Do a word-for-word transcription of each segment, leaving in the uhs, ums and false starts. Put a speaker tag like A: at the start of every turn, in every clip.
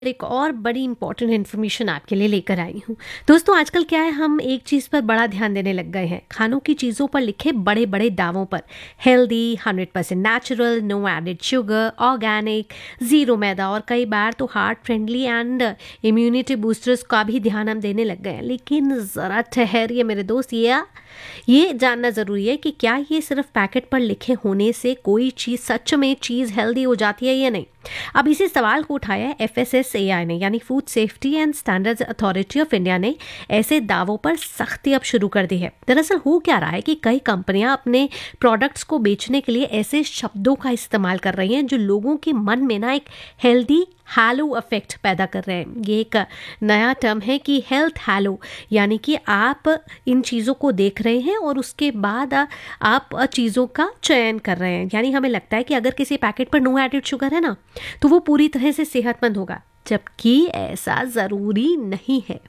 A: एक और बड़ी इंपॉर्टेंट इन्फॉर्मेशन आपके लिए लेकर आई हूँ। दोस्तों, आजकल क्या है, हम एक चीज़ पर बड़ा ध्यान देने लग गए हैं, खानों की चीज़ों पर लिखे बड़े बड़े दावों पर। Healthy, hundred percent natural, no added sugar, organic, zero मैदा, और कई बार तो heart friendly and immunity boosters का भी ध्यान हम देने लग गए हैं। लेकिन ज़रा ठहरिए मेरे दोस्त, ये ये जानना ज़रूरी है कि क्या ये सिर्फ पैकेट पर लिखे होने से कोई चीज़ सच में चीज़ हेल्दी हो जाती है या नहीं। अब इसी सवाल को उठाया है एफ एस एस ए आई ने, यानी food safety and standards authority of India ने ऐसे दावों पर सख्ती अब शुरू कर दी है। दरअसल हो क्या रहा है कि कई कंपनियां अपने प्रोडक्ट्स को बेचने के लिए ऐसे शब्दों का इस्तेमाल कर रही हैं जो लोगों के मन में ना एक हेल्दी हैलो इफेक्ट पैदा कर रहे हैं। ये एक नया टर्म है कि हेल्थ हैलो, यानी कि आप इन चीज़ों को देख रहे हैं और उसके बाद आप चीज़ों का चयन कर रहे हैं। यानी हमें लगता है कि अगर किसी पैकेट पर नो एडेड शुगर है ना, तो वो पूरी तरह से सेहतमंद होगा, जबकि ऐसा ज़रूरी नहीं है।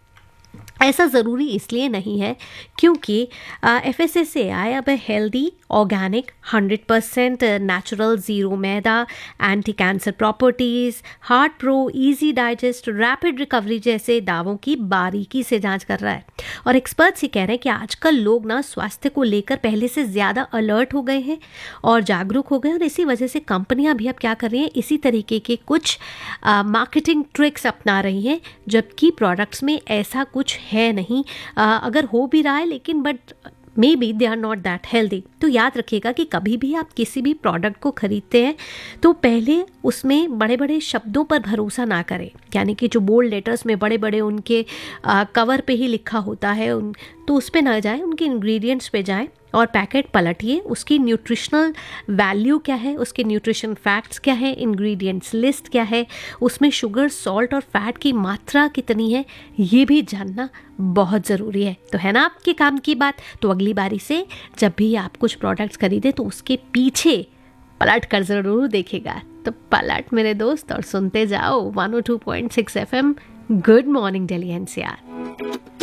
A: ऐसा ज़रूरी इसलिए नहीं है क्योंकि एफ एस एस ए आई अब healthy, organic, hundred percent natural, zero मैदा, anti cancer properties, heart pro, easy digest, rapid recovery जैसे दावों की बारीकी से जांच कर रहा है। और एक्सपर्ट्स ये कह रहे हैं कि आजकल लोग ना स्वास्थ्य को लेकर पहले से ज़्यादा अलर्ट हो गए हैं और जागरूक हो गए हैं, और इसी वजह से कंपनियां भी अब क्या कर रही हैं, इसी तरीके के कुछ मार्केटिंग ट्रिक्स अपना रही हैं, जबकि प्रोडक्ट्स में ऐसा कुछ है नहीं। आ, अगर हो भी रहा है लेकिन but may be they are not that healthy. तो याद रखिएगा कि कभी भी आप किसी भी प्रोडक्ट को खरीदते हैं तो पहले उसमें बड़े बड़े शब्दों पर भरोसा ना करें, यानी कि जो बोल्ड लेटर्स में बड़े बड़े उनके आ, कवर पे ही लिखा होता है उन तो उस पर ना जाए, उनके इंग्रेडिएंट्स पे जाएं और पैकेट पलटिए। उसकी न्यूट्रिशनल वैल्यू क्या है, उसके न्यूट्रिशन फैक्ट्स क्या है, इंग्रेडिएंट्स लिस्ट क्या है, उसमें शुगर, सॉल्ट और फैट की मात्रा कितनी है, ये भी जानना बहुत ज़रूरी है। तो है ना आपके काम की बात। तो अगली बारी से जब भी आप कुछ प्रोडक्ट्स खरीदें तो उसके पीछे पलट कर ज़रूर देखेगा। तो पलट मेरे दोस्त और सुनते जाओ one O two point six F am good morning Delhi N C R.